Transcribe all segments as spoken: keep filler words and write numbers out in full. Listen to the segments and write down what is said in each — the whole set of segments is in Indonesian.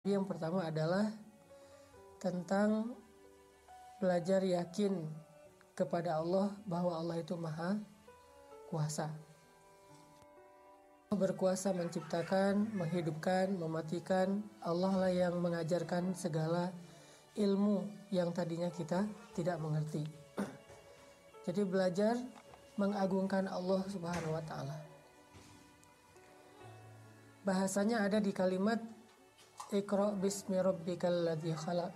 Yang pertama adalah tentang belajar yakin kepada Allah bahwa Allah itu maha kuasa. Berkuasa menciptakan, menghidupkan, mematikan. Allah lah yang mengajarkan segala ilmu yang tadinya kita tidak mengerti. Jadi belajar mengagungkan Allah Subhanahu wa taala. Bahasanya ada di kalimat Iqra bismi rabbikal ladzi khalaq.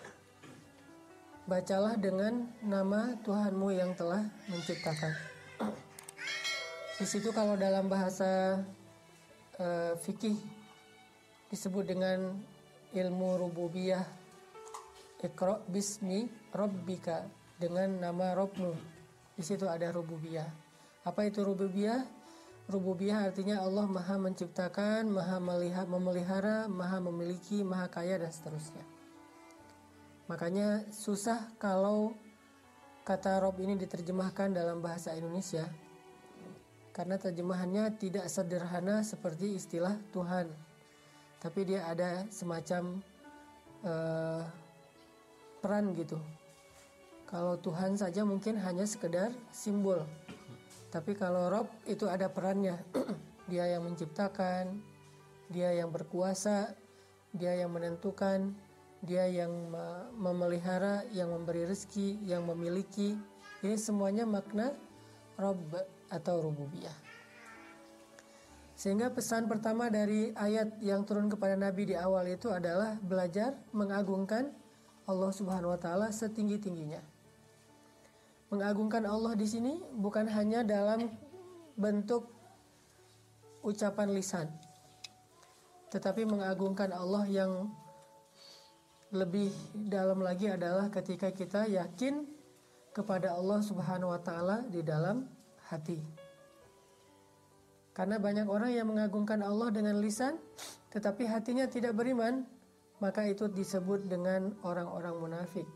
Bacalah dengan nama Tuhanmu yang telah menciptakan. Di situ kalau dalam bahasa uh, fikih disebut dengan ilmu rububiyah. Iqra bismi rabbika, dengan nama Rabbmu. Di situ ada rububiyah. Apa itu rububiyah? Rububiyah artinya Allah maha menciptakan, maha melihat, memelihara, maha memiliki, maha kaya, dan seterusnya. Makanya susah kalau kata Rob ini diterjemahkan dalam bahasa Indonesia, karena terjemahannya tidak sederhana seperti istilah Tuhan, tapi dia ada semacam uh, peran gitu. Kalau Tuhan saja mungkin hanya sekedar simbol, tapi kalau Rob itu ada perannya. Dia yang menciptakan, dia yang berkuasa, dia yang menentukan, dia yang memelihara, yang memberi rezeki, yang memiliki. Ini semuanya makna Rob atau rububiyah. Sehingga pesan pertama dari ayat yang turun kepada Nabi di awal itu adalah belajar mengagungkan Allah Subhanahu wa taala setinggi-tingginya. Mengagungkan Allah di sini bukan hanya dalam bentuk ucapan lisan, tetapi mengagungkan Allah yang lebih dalam lagi adalah ketika kita yakin kepada Allah Subhanahu wa taala di dalam hati. Karena banyak orang yang mengagungkan Allah dengan lisan tetapi hatinya tidak beriman, maka itu disebut dengan orang-orang munafik.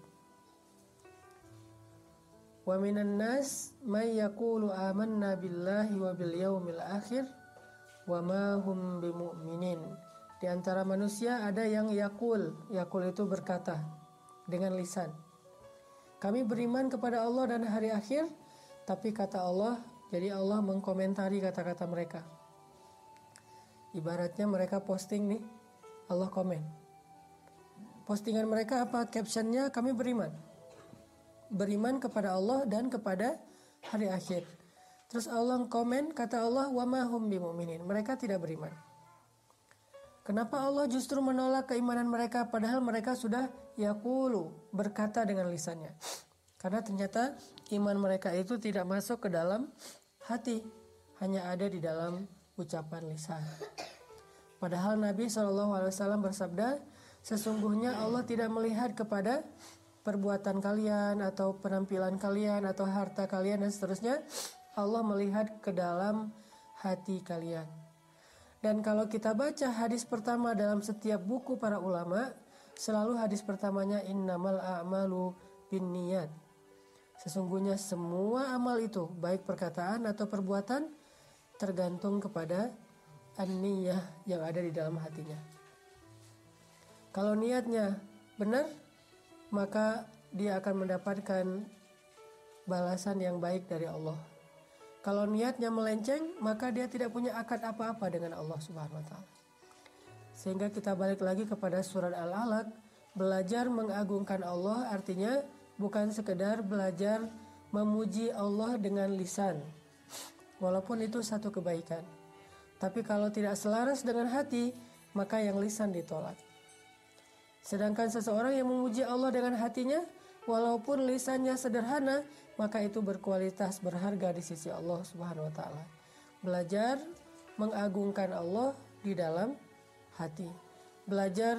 Wa minan nas may yaqulu amanna billahi wa bil yaumil akhir wa ma hum bimu'minin. Di antara manusia ada yang yaqul, yaqul itu berkata dengan lisan, kami beriman kepada Allah dan hari akhir, tapi kata Allah, jadi Allah mengkomentari kata-kata mereka. Ibaratnya mereka posting nih, Allah komen. Postingan mereka apa? Captionnya kami beriman. Beriman kepada Allah dan kepada hari akhir. Terus Allah komen, kata Allah, wa ma hum bimu'minin. Mereka tidak beriman. Kenapa Allah justru menolak keimanan mereka padahal mereka sudah yaqulu, berkata dengan lisannya? Karena ternyata iman mereka itu tidak masuk ke dalam hati, hanya ada di dalam ucapan lisan. Padahal Nabi shallallahu alaihi wasallam bersabda, sesungguhnya Allah tidak melihat kepada perbuatan kalian atau penampilan kalian atau harta kalian dan seterusnya. Allah melihat ke dalam hati kalian. Dan kalau kita baca hadis pertama dalam setiap buku para ulama, selalu hadis pertamanya innamal a'malu binniyat. Sesungguhnya semua amal itu, baik perkataan atau perbuatan, tergantung kepada an-niyah yang ada di dalam hatinya. Kalau niatnya benar, maka dia akan mendapatkan balasan yang baik dari Allah. Kalau niatnya melenceng, maka dia tidak punya akad apa-apa dengan Allah Subhanahu wa taala. Sehingga kita balik lagi kepada surat Al-Alaq, belajar mengagungkan Allah artinya bukan sekedar belajar memuji Allah dengan lisan. Walaupun itu satu kebaikan. Tapi kalau tidak selaras dengan hati, maka yang lisan ditolak. Sedangkan seseorang yang memuji Allah dengan hatinya, walaupun lisannya sederhana, maka itu berkualitas, berharga di sisi Allah Subhanahu wa taala. Belajar mengagungkan Allah di dalam hati. Belajar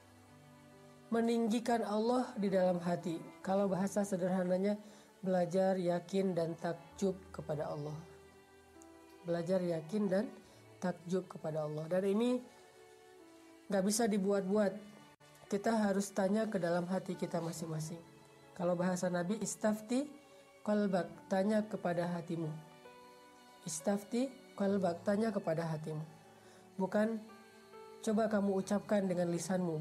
meninggikan Allah di dalam hati. Kalau bahasa sederhananya, belajar yakin dan takjub kepada Allah. Belajar yakin dan takjub kepada Allah. Dan ini gak bisa dibuat-buat. Kita harus tanya ke dalam hati kita masing-masing. Kalau bahasa Nabi, istafti qalbak, tanya kepada hatimu. Istafti qalbak, tanya kepada hatimu. Bukan Coba kamu ucapkan dengan lisanmu.